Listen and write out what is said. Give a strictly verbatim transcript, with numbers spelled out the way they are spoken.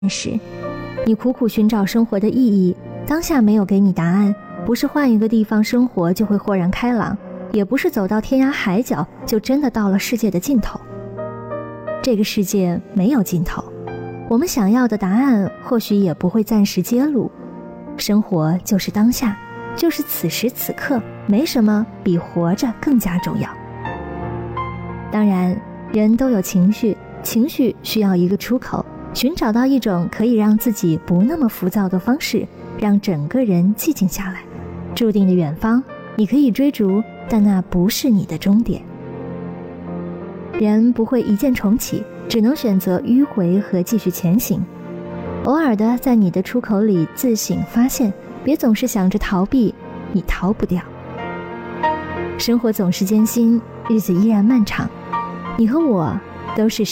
时，你苦苦寻找生活的意义，当下没有给你答案，不是换一个地方生活就会豁然开朗，也不是走到天涯海角就真的到了世界的尽头。这个世界没有尽头，我们想要的答案或许也不会暂时揭露。生活就是当下，就是此时此刻，没什么比活着更加重要。当然，人都有情绪，情绪需要一个出口，寻找到一种可以让自己不那么浮躁的方式，让整个人寂静下来。注定的远方，你可以追逐，但那不是你的终点。人不会一键重启，只能选择迂回和继续前行。偶尔的在你的出口里自省发现，别总是想着逃避，你逃不掉。生活总是艰辛，日子依然漫长，你和我都是